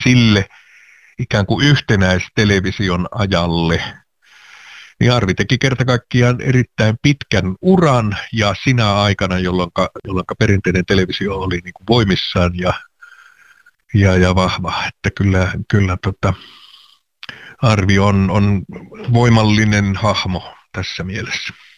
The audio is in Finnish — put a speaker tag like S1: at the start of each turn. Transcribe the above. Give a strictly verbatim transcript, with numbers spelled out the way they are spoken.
S1: sille ikään kuin yhtenäistelevision ajalle, niin Arvi teki kerta kaikkiaan erittäin pitkän uran ja sinä aikana, jolloin, jolloin perinteinen televisio oli niin kuin voimissaan ja, ja, ja vahva. Että kyllä, kyllä tota, Arvi on, on voimallinen hahmo tässä mielessä.